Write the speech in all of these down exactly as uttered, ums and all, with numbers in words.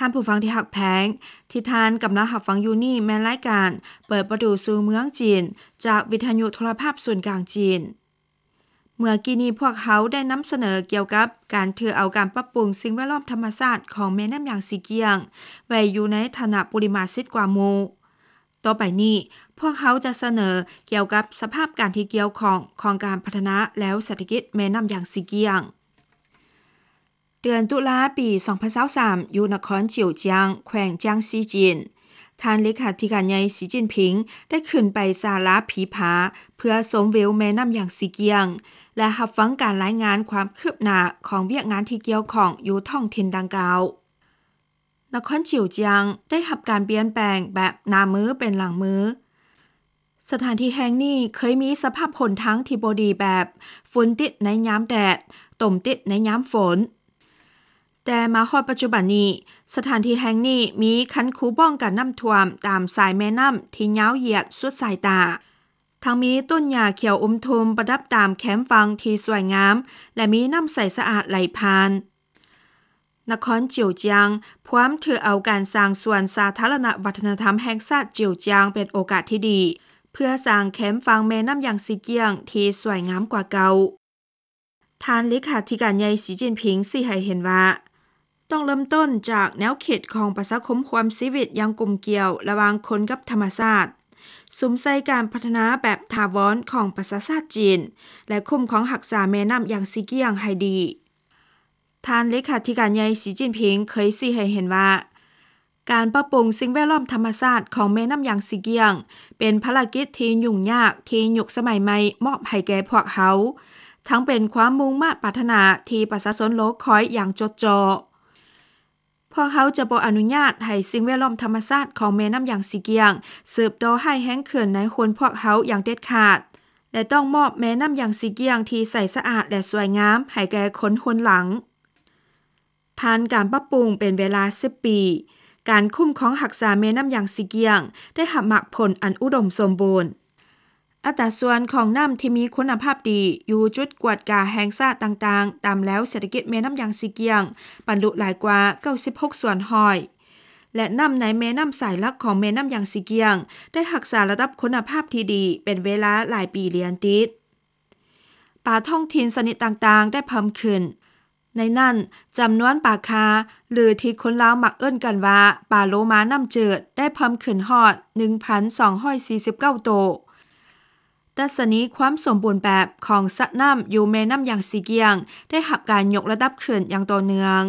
ท่านผู้ฟังที่หักแพงที่ทานกำลังหับฟังอยู่นี่แม่นรายการเปิดประตูสู่เมืองจีนจากวิทยุโทรภาพส่วนกลางจีนเมื่อกี้นี้พวกเขาได้นำเสนอเกี่ยวกับการถือเอาการปรับปรุงสิ่งแวดล้อมธรรมชาติของแม่น้ำอย่างสีเกียงไว้อยู่ในฐานะปริมาสิทธิ์กว่าหมู่ต่อไปนี้พวกเขาจะเสนอเกี่ยวกับสภาพการที่เกี่ยวของของการพัฒนาแล้วเศรษฐกิจแม่น้ำอย่างสีเกียงเดือนตุลาปีสองพันยี่สิบสามอยู่นครเจียวเจียงแขวงเจียงซีจีนท่านเลขาธิการใหญ่สีจิ้นผิงได้ขึ้นไปศาลาผีผาเพื่อชมวิวแม่น้ำอย่างสีเกียงและรับฟังการรายงานความคืบหน้าของเวียกงานที่เกี่ยวของอยู่ท้องถิ่นดังกล่าวนครเจียวเจียงได้รับการเปลี่ยนแปลงแบบหน้ามือเป็นหลังมือสถานที่แห่งนี้เคยมีสภาพผลทั้งที่บ่ดีแบบฝนติดในยามแดดตมติดในยามฝนแต่มาฮอดปัจจุบันนี้สถานที่แห่งนี้มีคันคูป้องกันน้ำท่วมตามสายแม่น้ำที่ยาวเหยียดสุดสายตาทั้งมีต้นหญ้าเขียวอมทุมประดับตามแคมป์ฟังที่สวยงามและมีน้ำใสสะอาดไหลผ่านนครเจียวเจียงพร้อมถือเอาการสร้างสวนสาธารณวัฒนธรรมแห่งชาติเจียวเจียงเป็นโอกาสที่ดีเพื่อสร้างแคมป์ฟังแม่น้ำอย่างสีเกียงที่สวยงามกว่าเก่าท่านเลขาธิการใหญ่สีจิ้นผิงสิให้เห็นว่าต้องเริ่มต้นจากแนวคิดของประชาคมความชีวิตอย่างกลมเกลียวระหว่างคนกับธรรมชาติสุมใส่การพัฒนาแบบถาวรของประชาชาติจีนและคุ้มของรักษาแม่น้ำอย่างสีเกียงให้ดีท่านเลขาธิการใหญ่สีจิ้นผิงเคยสิให้เห็นว่าการปรับปรุงสิ่งแวดล้อมธรรมชาติของแม่น้ำอย่างสีเกียงเป็นภารกิจที่ยุ่งยากที่ยุคสมัยใหม่มอบให้แก่พวกเขาทั้งเป็นความมุ่งมั่นปรารถนาที่ประชาชนรอคอยอย่างจดจ่อพวกเขาจะบ่อนุญาตให้สิ่งแวดล้อมธรรมชาติของแม่น้ำอย่างสีเกียงสืบต่อให้แห้งเขื่อนในคนพวกเขาอย่างเด็ดขาดและต้องมอบแม่น้ำอย่างสีเกียงที่ใสสะอาดและสวยงามให้แก่คนคนหลังผ่านการปรับปรุงเป็นเวลาสิบปีการคุ้มครองรักษาแม่น้ำอย่างสีเกียงได้รับมรรคผลอันอุดมสมบูรณ์อัตราส่วนของน้ำที่มีคุณภาพดีอยู่จุดกวดกาแห่งชาติต่างๆตามแล้วเศรษฐกิจแม่น้ำอย่างสีเกียงบรรลุหลายกว่าเก้าสิบหกส่วนห้อยและน้ำในแม่น้ำสายหลักของแม่น้ำอย่างสีเกียงได้รักษาระดับคุณภาพที่ดีเป็นเวลาหลายปีเลียนติดปลาท้องถิ่นชนิดต่างๆได้เพิ่มขึ้นในนั้นจำนวนปลาคาหรือที่คนลาวมักเอิ้นกันว่าปลาโลมาน้ำจืดได้เพิ่มขึ้นฮอด หนึ่งพันสองร้อยสี่สิบเก้า ตัวดัชนีความสมบูรณ์แบบของสระน้ำอยู่แม่น้ำอย่างสีเกียงได้รับการยกระดับขึ้นอย่างต่อเนื่อง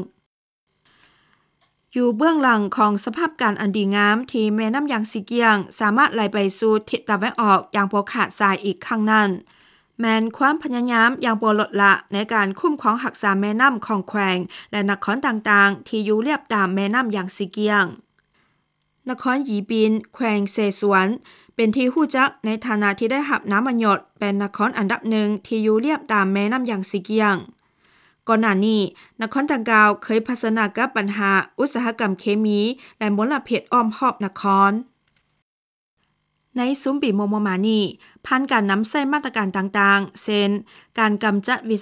อยู่เบื้องหลังของสภาพการอันดีงามที่แม่น้ำอย่างสีเกียงสามารถไหลไปสู่ทิศตะวันออกอย่างบ่ขาดสายอีกครั้งนั้นแม้นความพยายามอย่างบ่ลดละในการคุ้มครองรักษาแม่น้ำของแขวงและนครต่างๆที่อยู่เรียบตามแม่น้ำอย่างสีเกียงนครหยีบินแขวงเสฉวนเป็นที่ฮู้จักในฐานะที่ได้รับน้ำมันหยดเป็นนครอันดับหนึ่งที่อยู่เรียบตามแม่น้ำอย่างสีเกียงก่อนหน้านี้นครดังกล่าวเคยเผชิญกับปัญหาอุตสาหกรรมเคมีและมลพิษอ้อมรอบนครในซุ้มปีโมโมมานี้ผ่านการนำใช้มาตรการต่างๆเช่นการกำจัดวิ